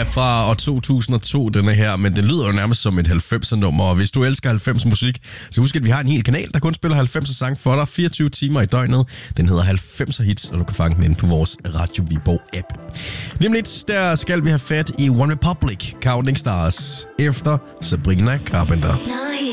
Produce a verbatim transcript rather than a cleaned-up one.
er fra år to tusind og to, denne her, men den lyder jo nærmest som et halvfemser-nummer, og hvis du elsker halvfemser musik, så husk, at vi har en hel kanal, der kun spiller halvfemser sang for dig, fireogtyve timer i døgnet. Den hedder halvfemser Hits, og du kan fange den inde på vores Radio Viborg-app. Lige om lidt, der skal vi have fat i One Republic, Counting Stars, efter Sabrina Carpenter.